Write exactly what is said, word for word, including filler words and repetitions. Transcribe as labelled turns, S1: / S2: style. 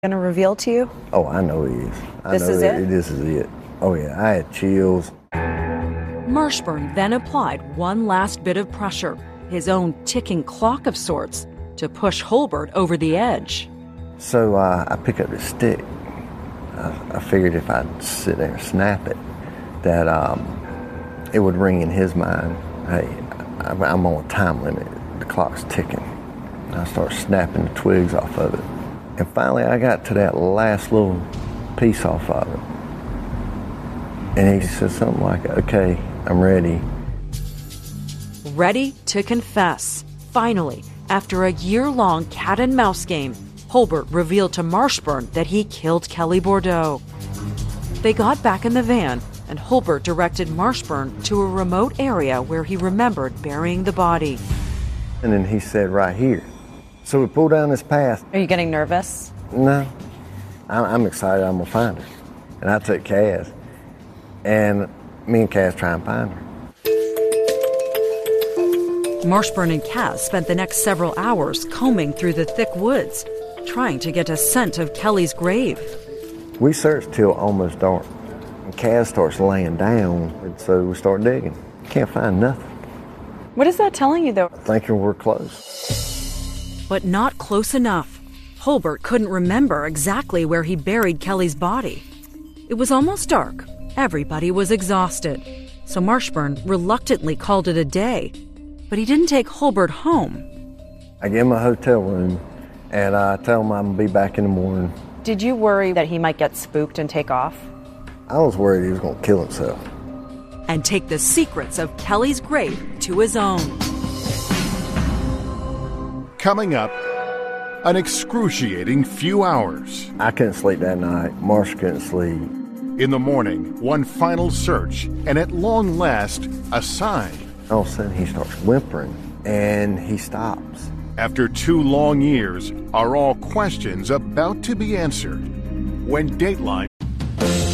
S1: Gonna reveal to you?
S2: Oh, I know he is. I
S1: This
S2: know
S1: is
S2: that
S1: it?
S2: This is it. Oh, yeah. I had chills.
S3: Marshburn then applied one last bit of pressure, his own ticking clock of sorts, to push Holbert over the edge.
S2: So uh, I pick up the stick. I, I figured if I'd sit there and snap it, that um, it would ring in his mind, hey, I, I'm on a time limit. The clock's ticking. And I start snapping the twigs off of it. And finally I got to that last little piece off of it. And he said something like, okay, I'm ready.
S3: Ready to confess. Finally, after a year-long cat-and-mouse game, Holbert revealed to Marshburn that he killed Kelly Bordeaux. They got back in the van, and Holbert directed Marshburn to a remote area where he remembered burying the body.
S2: And then he said, right here. So we pulled down this path.
S1: Are you getting nervous?
S2: No, I'm, I'm excited I'm gonna find her. And I took Kaz, and me and Kaz try and find her.
S3: Marshburn and Kaz spent the next several hours combing through the thick woods, trying to get a scent of Kelly's grave.
S2: We searched till almost dark. And Kaz starts laying down, and so we start digging. Can't find nothing.
S1: What is that telling you, though?
S2: Thinking we're close.
S3: But not close enough. Holbert couldn't remember exactly where he buried Kelly's body. It was almost dark. Everybody was exhausted. So Marshburn reluctantly called it a day. But he didn't take Holbert home.
S2: I give him a hotel room, and I tell him I'm gonna be back in the morning.
S1: Did you worry that he might get spooked and take off?
S2: I was worried he was gonna kill himself.
S3: And take the secrets of Kelly's grave to his own.
S4: Coming up, an excruciating few hours.
S2: I couldn't sleep that night. Marsh couldn't sleep.
S4: In the morning, one final search, and at long last, a sign.
S2: All of a sudden, he starts whimpering, and he stops.
S4: After two long years, are all questions about to be answered? When Dateline